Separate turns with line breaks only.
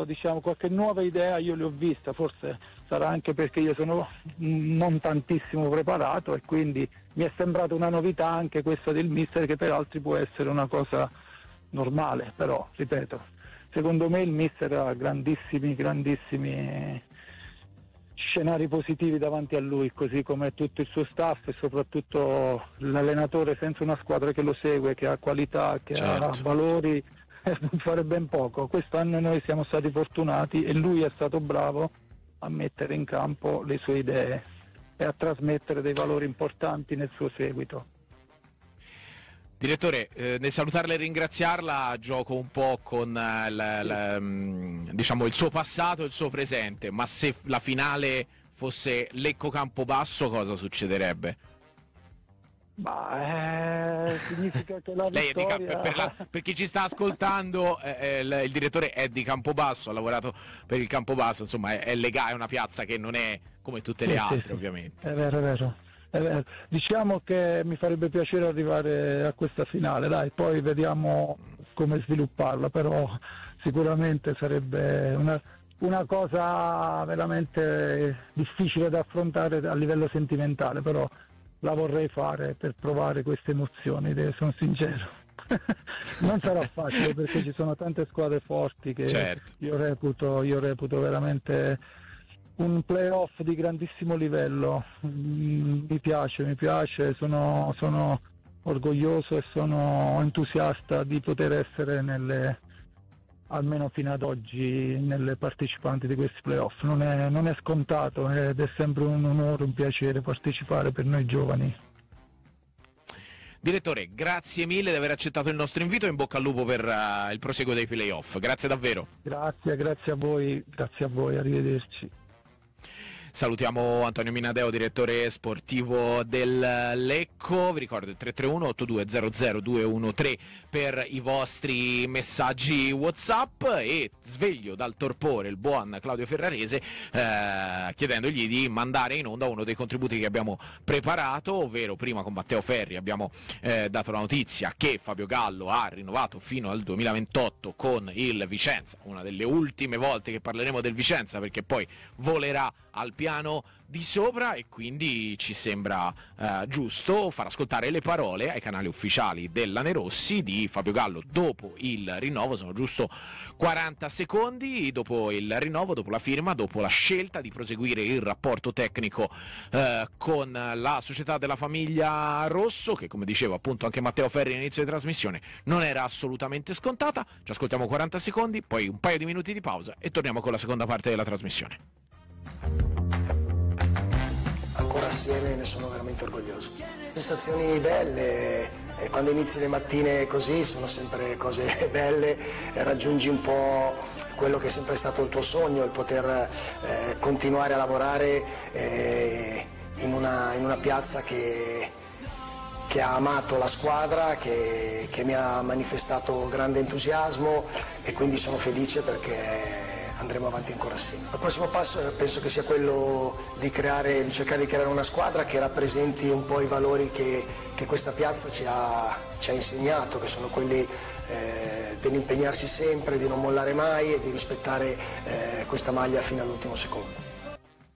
diciamo, qualche nuova idea io l'ho vista, forse sarà anche perché io sono non tantissimo preparato e quindi mi è sembrata una novità anche questa del mister, che per altri può essere una cosa normale, però ripeto, secondo me il mister ha grandissimi scenari positivi davanti a lui, così come tutto il suo staff e soprattutto l'allenatore, senza una squadra che lo segue, che ha qualità, che ha valori, non fare ben poco. Quest'anno noi siamo stati fortunati e lui è stato bravo a mettere in campo le sue idee e a trasmettere dei valori importanti nel suo seguito.
Direttore, nel salutarla e ringraziarla gioco un po' con diciamo il suo passato e il suo presente, ma se la finale fosse Lecco-Campobasso cosa succederebbe?
Significa che la vittoria...
per chi ci sta ascoltando, il direttore è di Campobasso, ha lavorato per il Campobasso, insomma è una piazza che non è come tutte le altre, ovviamente.
È vero. Diciamo che mi farebbe piacere arrivare a questa finale, dai, poi vediamo come svilupparla, però sicuramente sarebbe una cosa veramente difficile da affrontare a livello sentimentale, però la vorrei fare per provare queste emozioni, sono sincero. Non sarà facile perché ci sono tante squadre forti che io reputo veramente un playoff di grandissimo livello. Mi piace, sono orgoglioso e sono entusiasta di poter essere almeno fino ad oggi nelle partecipanti di questi playoff. Non è scontato ed è sempre un onore, un piacere partecipare per noi giovani.
Direttore, grazie mille di aver accettato il nostro invito e in bocca al lupo per il proseguo dei playoff. Grazie davvero.
Grazie a voi, arrivederci.
Salutiamo Antonio Minadeo, direttore sportivo del Lecco. Vi ricordo il 331-8200-213 per i vostri messaggi WhatsApp, e sveglio dal torpore il buon Claudio Ferrarese chiedendogli di mandare in onda uno dei contributi che abbiamo preparato, ovvero prima con Matteo Ferri abbiamo dato la notizia che Fabio Gallo ha rinnovato fino al 2028 con il Vicenza, una delle ultime volte che parleremo del Vicenza perché poi volerà al piano di sopra, e quindi ci sembra giusto far ascoltare le parole ai canali ufficiali del Lanerossi di Fabio Gallo dopo il rinnovo. Sono giusto 40 secondi dopo il rinnovo, dopo la firma, dopo la scelta di proseguire il rapporto tecnico con la società della famiglia Rosso, che come diceva appunto anche Matteo Ferri all'inizio di trasmissione non era assolutamente scontata. Ci ascoltiamo 40 secondi, poi un paio di minuti di pausa e torniamo con la seconda parte della trasmissione.
Ancora assieme ne sono veramente orgoglioso. Sensazioni belle, quando inizi le mattine così sono sempre cose belle, raggiungi un po' quello che è sempre stato il tuo sogno, il poter continuare a lavorare in una piazza che ha amato la squadra, che mi ha manifestato grande entusiasmo, e quindi sono felice perché andremo avanti ancora assieme. Il prossimo passo penso che sia quello di cercare di creare una squadra che rappresenti un po' i valori che questa piazza ci ha insegnato, che sono quelli dell'impegnarsi sempre, di non mollare mai e di rispettare questa maglia fino all'ultimo secondo.